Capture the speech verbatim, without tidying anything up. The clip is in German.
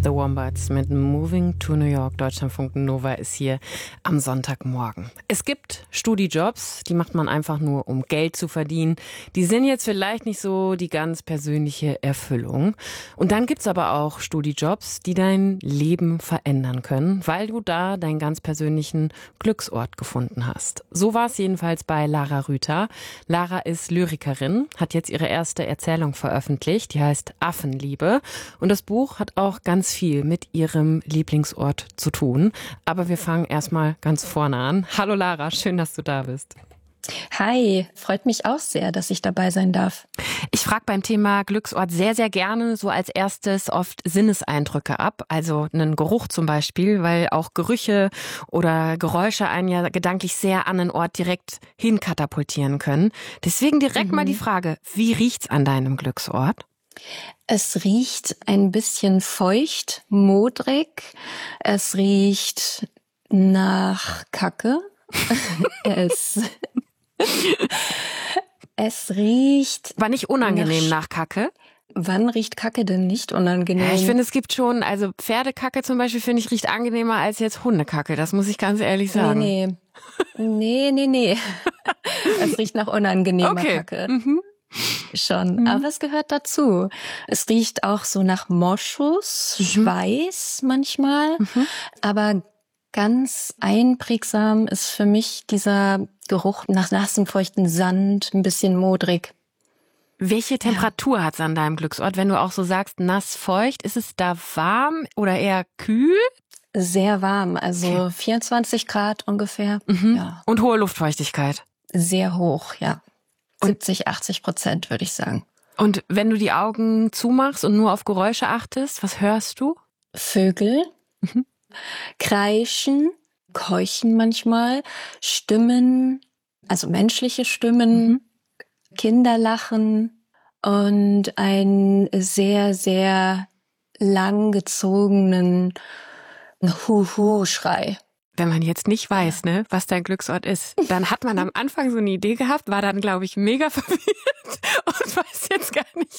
The Wombats mit Moving to New York. Deutschlandfunk Nova ist hier am Sonntagmorgen. Es gibt Studijobs, die macht man einfach nur, um Geld zu verdienen. Die sind jetzt vielleicht nicht so die ganz persönliche Erfüllung. Und dann gibt's aber auch Studijobs, die dein Leben verändern können, weil du da deinen ganz persönlichen Glücksort gefunden hast. So war es jedenfalls bei Lara Rüther. Lara ist Lyrikerin, hat jetzt ihre erste Erzählung veröffentlicht, die heißt Affenliebe. Und das Buch hat auch ganz viel mit ihrem Lieblingsort zu tun. Aber wir fangen erstmal ganz vorne an. Hallo Lara, schön, dass du da bist. Hi, freut mich auch sehr, dass ich dabei sein darf. Ich frage beim Thema Glücksort sehr, sehr gerne so als erstes oft Sinneseindrücke ab. Also einen Geruch zum Beispiel, weil auch Gerüche oder Geräusche einen ja gedanklich sehr an einen Ort direkt hinkatapultieren können. Deswegen direkt mhm. mal die Frage, wie riecht's an deinem Glücksort? Es riecht ein bisschen feucht, modrig. Es riecht nach Kacke. es, es riecht... War nicht unangenehm nach, nach Kacke? Wann riecht Kacke denn nicht unangenehm? Ja, ich finde, es gibt schon, also Pferdekacke zum Beispiel, finde ich, riecht angenehmer als jetzt Hundekacke. Das muss ich ganz ehrlich sagen. Nee, nee, nee, nee. nee. Es riecht nach unangenehmer okay. Kacke. Mhm. Schon, mhm. aber es gehört dazu. Es riecht auch so nach Moschus, mhm. Schweiß manchmal, mhm. aber ganz einprägsam ist für mich dieser Geruch nach nassem, feuchten Sand, ein bisschen modrig. Welche Temperatur ja. hat es an deinem Glücksort, wenn du auch so sagst, nass, feucht? Ist es da warm oder eher kühl? Sehr warm, also okay. vierundzwanzig Grad ungefähr. Mhm. Ja. Und hohe Luftfeuchtigkeit? Sehr hoch, ja. siebzig, achtzig Prozent, würde ich sagen. Und wenn du die Augen zumachst und nur auf Geräusche achtest, was hörst du? Vögel, mhm. Kreischen, Keuchen manchmal, Stimmen, also menschliche Stimmen, mhm. Kinderlachen und einen sehr, sehr langgezogenen Hu-Hu-Schrei. Wenn man jetzt nicht weiß, ne, was dein Glücksort ist, dann hat man am Anfang so eine Idee gehabt, war dann, glaube ich, mega verwirrt und weiß jetzt gar nicht,